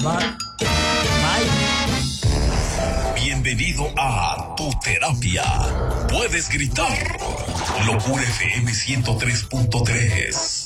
Bienvenido a Tu Terapia. Puedes gritar. Locura FM 103.3.